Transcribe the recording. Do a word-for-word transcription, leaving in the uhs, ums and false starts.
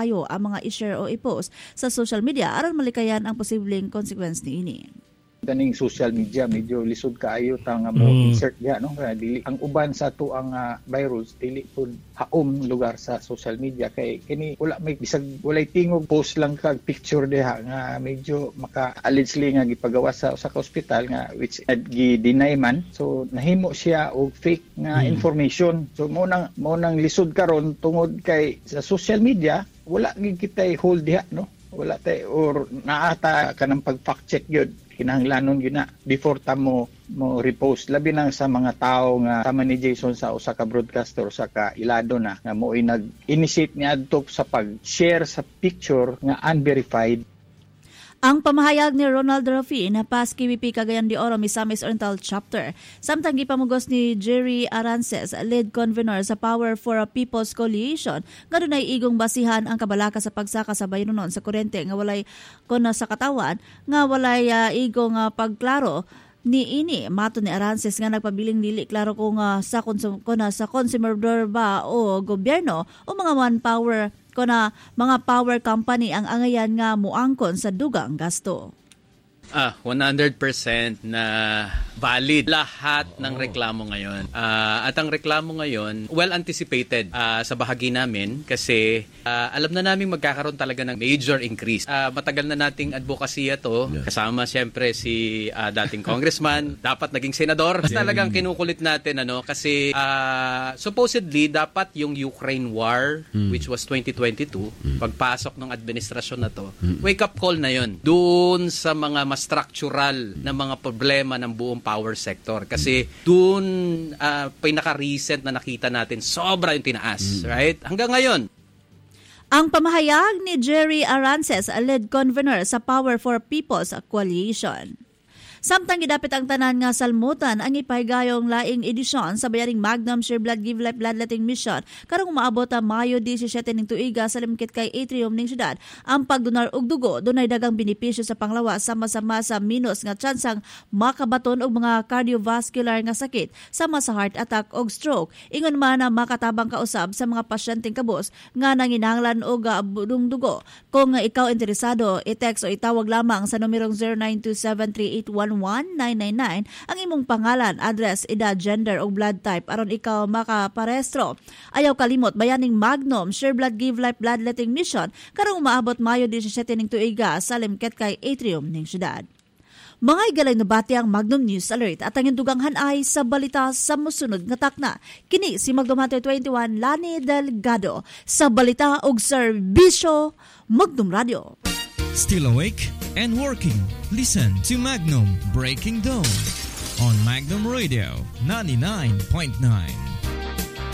maayo ang mga i-share o i-post sa social media aron malikayan ang posibleng consequence niini. Kaning social media medyo lisod kaayo ta nga mo mm. insert diha no kaya dili ang uban sa to ang uh, virus dili pud haom lugar sa social media kay kini wala may bisag walay tingog post lang kag picture diha nga medyo maka allegedly nga gipagawa sa usa ka ospital nga which gi-deny man so nahimo siya og fake nga mm. information so mo nang mo nang lisod karon tungod kay sa social media wala gid kitay hold diha no wala tay or naata kanang pag fact check gyud kinahanglanon yun na before ta mo mo repost labi nang sa mga tao nga tama ni Jason sa usa ka broadcaster sa ka ilado na nga mo'y nag-initiate ni adto sa pag-share sa picture nga unverified. Ang pamahayag ni Ronald Rafi na P A S K B P Cagayan de Oro Misamis Oriental Chapter. Samtang gipamugos ni Jerry Arances, lead convener sa Power for a People's Coalition, nga dunay igong basihan ang kabalaka sa pagsaka sa bayranon sa kuryente nga walay kuna sa katawan, nga walay uh, igong uh, pagklaro ni ini mato ni Arances nga nagpabiling dili klaro kung uh, sa konsum kuna sa consumidor ba o gobyerno o mga manpower kuna mga power company ang angayan nga muangkon sa dugang gasto. Ah, one hundred percent na valid lahat oh. ng reklamo ngayon. Uh, at ang reklamo ngayon, well anticipated uh, sa bahagi namin kasi uh, alam na namin magkakaroon talaga ng major increase. Uh, matagal na nating advocacy ito. Yeah. Kasama siyempre si uh, dating congressman, dapat naging senador. Yeah. Talagang kinukulit natin ano kasi uh, supposedly dapat yung Ukraine war mm. which was twenty twenty-two, mm. pagpasok ng administrasyon na to, mm. wake up call na yon doon sa mga mas structural na mga problema ng buong power sector kasi doon uh, pinaka-recent na nakita natin sobra yung tinaas, mm. right? Hanggang ngayon. Ang pamahayag ni Jerry Arances, lead convener sa Power for People's Coalition. Samtang gidapit ang tanan nga salmutan ang ipahigayong laing edisyon sa bayaring Magnum Share Blood Give Life Bloodletting Mission karong maabot ang Mayo seventeen ning tuiga sa limkit kay atrium ning syudad. Ang pagdonar og dugo dunay dagang benepisyo sa panglawa sama-sama sa minus nga tsansang makabaton og mga cardiovascular nga sakit sama sa heart attack og stroke. Ingon man na makatabang kausab sa mga pasyenteng kabos nga nanginahanglan og budong dugo. Kung ikaw interesado, i-text o itawag lamang sa numerong zero nine two seven three eight one one nine nine nine ang imong pangalan, address, edad, gender o blood type aron ikaw makaparehistro. Ayaw kalimot bayaning Magnum Share Blood Give Life Bloodletting Mission karong maabot Mayo seventeen ning tuiga sa limkit kay atrium ning syudad. Mga igalay na bati ang Magnum News Alert at ang induganghan ay sa balita sa musunod nga takna. Kini si Magnum Hunter twenty-one Lani Delgado sa balita og serbisyo Magnum Radio. Still awake and working? Listen to Magnum Breaking Dawn on Magnum Radio ninety-nine point nine.